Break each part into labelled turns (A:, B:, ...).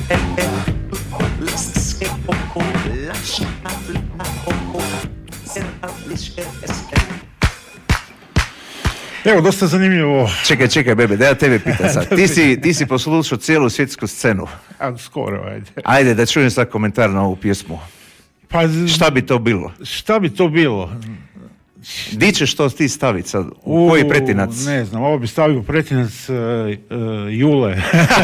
A: Evo, dosta zanimljivo.
B: Čekaj, bebe, da ja tebe pitam sad. Ti si poslušao cijelu svjetsku scenu.
A: A, skoro, ajde.
B: Ajde, da čujem sad komentar na ovu pjesmu.
A: Pa,
B: šta bi to bilo?
A: Šta bi to bilo?
B: Di ćeš to ti staviti sad? U koji pretinac?
A: Ne znam, ovo bi stavio pretinac Jule.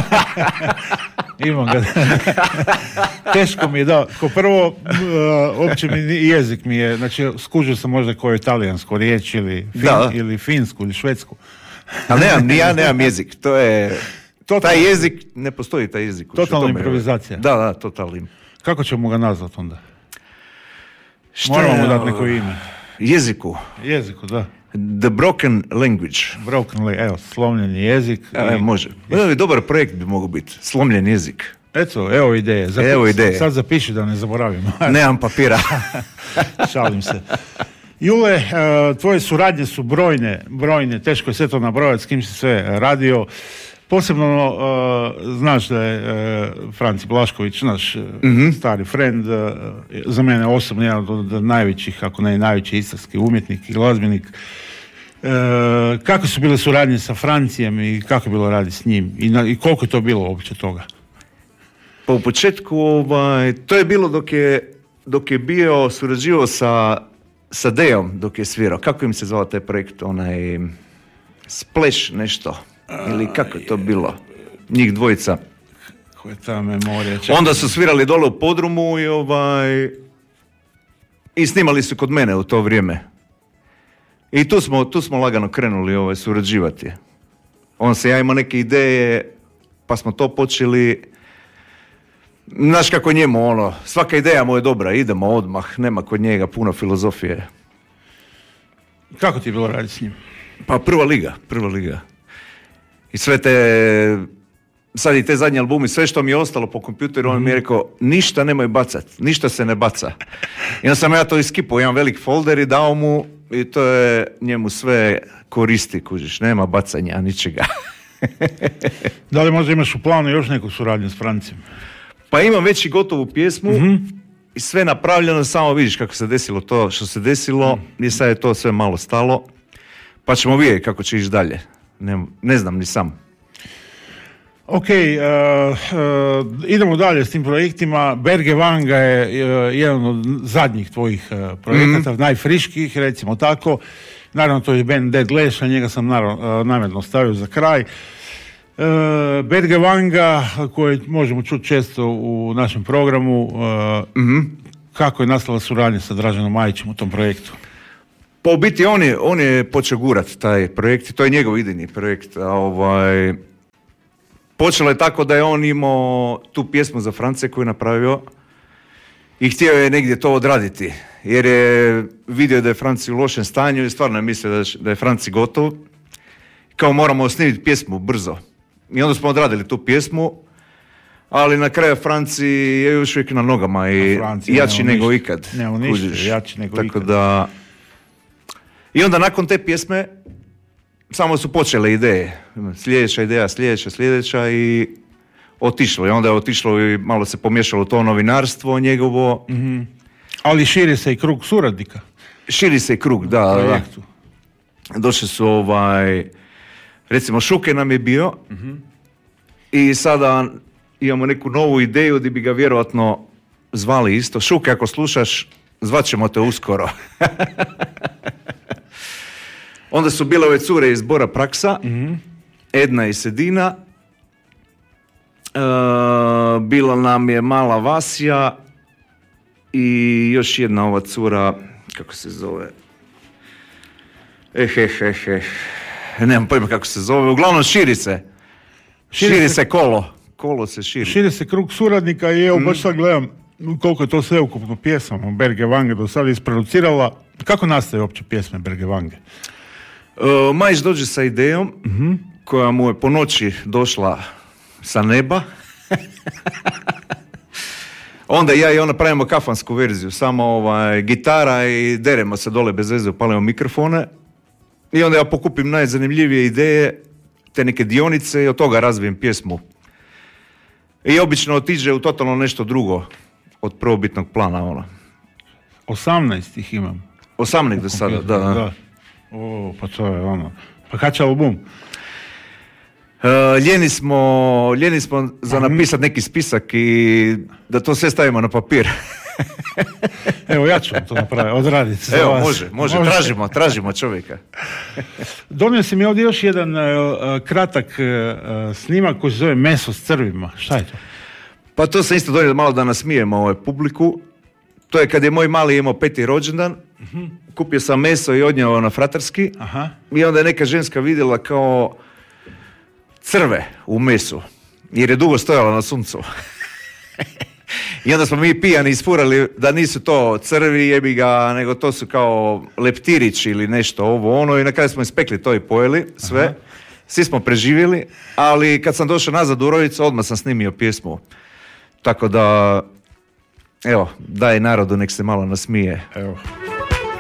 A: Imam ga. Teško mi je, da. Ko prvo, uopće jezik mi je, znači skužio sam možda koju italijansku riječ ili finsku ili švedsku.
B: Ali nemam jezik, to je... Taj jezik, ne postoji taj jezik.
A: Totalna improvizacija.
B: Da, totalni.
A: Kako ćemo ga nazvati onda? Moramo mu dati neko ime.
B: Jeziku,
A: da.
B: The broken language.
A: Evo, slomljeni jezik.
B: Može. Dobar projekt bi mogao biti. Slomljen jezik.
A: Evo ideje. Sad zapiši da ne zaboravimo.
B: Nemam papira.
A: Šalim se. Jule, tvoje suradnje su brojne, teško je sve to nabrojati, s kim si sve radio. Posebno znaš da je Franci Blašković, naš stari friend, za mene osobno jedan od najvećih, ako ne najveći istarski umjetnik i glazbenik. Kako su bile suradnje sa Francijem i kako je bilo raditi s njim i koliko je to bilo uopće toga?
B: Pa u početku to je bilo dok je bio surađivao sa Dejom dok je svirao. Kako im se zvao taj projekt? Splash nešto. Ili kako je to bilo? Njih dvojica.
A: Kako je ta memorija?
B: Onda su svirali dole u podrumu i snimali su kod mene u to vrijeme. I tu smo lagano krenuli surađivati. Ja imao neke ideje, pa smo to počeli. Znaš kako njemu, svaka ideja mu je dobra, idemo odmah, nema kod njega puno filozofije.
A: Kako ti je bilo raditi s njim?
B: Pa prva liga. I sve sad i te zadnje albumi, sve što mi je ostalo po kompjuteru, on mi je rekao, ništa nemoj bacat, ništa se ne baca. I onda sam ja to iskipao, jedan velik folder i dao mu i to je njemu sve koristi, kužiš, nema bacanja, ničega.
A: Da li možda imaš u planu još neku suradnju s Francijem?
B: Pa imam već i gotovu pjesmu i sve napravljeno, samo vidiš kako se desilo to što se desilo i sad je to sve malo stalo, pa ćemo vidjeti kako će ići dalje. Ne znam ni sam.
A: Ok, idemo dalje s tim projektima. Berge Vanga je jedan od zadnjih tvojih projekata, najfriških, recimo tako. Naravno, to je band Dead Lash, a njega sam namjerno stavio za kraj. Berge Vanga, koji možemo čuti često u našem programu, kako je nastala suradnja sa Draženom Majićem u tom projektu?
B: Pa u biti on je počeo gurat taj projekt, to je njegov idejni projekt, počelo je tako da je on imao tu pjesmu za France koju je napravio i htio je negdje to odraditi, jer je vidio da je Franci u lošem stanju i stvarno je mislio da je Franci gotov, kao moramo snimiti pjesmu brzo. I onda smo odradili tu pjesmu, ali na kraju Franci je još uvijek na nogama i jači nego ikad.
A: Jači nego ikad.
B: Da... I onda nakon te pjesme samo su počele ideje. Sljedeća ideja, sljedeća i otišlo. I onda je otišlo i malo se pomiješalo to novinarstvo njegovo.
A: Mm-hmm. Ali širi se i krug suradnika.
B: Širi se i krug, da. Došli su recimo Šuke nam je bio i sada imamo neku novu ideju gdje bi ga vjerojatno zvali isto. Šuke, ako slušaš, zvaćemo te uskoro. Onda su bile ove cure iz Bora Praksa, Edna i Sedina, bila nam je Mala Vasija i još jedna ova cura, kako se zove, nemam pojma kako se zove, uglavnom širi se kolo se širi.
A: Širi se krug suradnika i evo baš sad gledam koliko je to sve ukupno pjesama Berge Vange do sada isproducirala. Kako nastaje uopće pjesme Berge Vange?
B: Majić dođe sa idejom koja mu je po noći došla sa neba. Onda ja i ona pravimo kafansku verziju, samo gitara i deremo se dole bez veze, upalimo mikrofone i onda ja pokupim najzanimljivije ideje, te neke dionice i od toga razvijem pjesmu. I obično otiđe u totalno nešto drugo od prvobitnog plana, ono.
A: 18 ih imam.
B: 18 do sada, da.
A: O, pa to je ono. Pa kad će album?
B: Ljeni smo za napisati neki spisak i da to sve stavimo na papir.
A: Evo, ja ću to napraviti, odraditi.
B: Evo, može. Tražimo čovjeka.
A: Donio si mi ovdje još jedan kratak snimak koji se zove Meso s crvima. Šta je to?
B: Pa to sam isto donio malo da nasmijemo publiku. To je kad je moj mali imao 5. rođendan. Kupio sam meso i odnio na fratarski.
A: Aha.
B: I onda je neka ženska vidjela kao crve u mesu, jer je dugo stojala na suncu. I onda smo mi pijani isfurali da nisu to crvi, jebi ga, nego to su kao leptirići ili nešto ovo ono, i na kraju smo ispekli to i pojeli sve. Aha. Svi smo preživjeli, ali kad sam došao nazad u Rojicu, odmah sam snimio pjesmu. Tako da, evo, daj narodu nek se malo nasmije.
A: Evo.